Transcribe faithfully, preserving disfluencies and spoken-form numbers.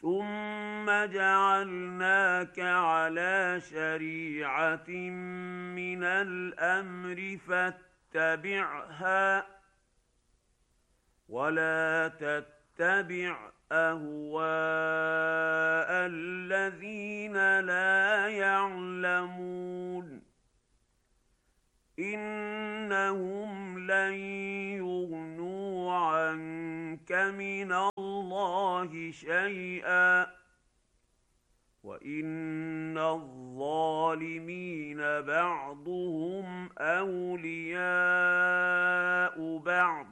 ثم جعلناك على شريعة من الأمر فاتبعها ولا تتبع أهواء الذين لا يعلمون إنهم لن يغنوا عنك من الله شيئا وإن الظالمين بعضهم أولياء بعض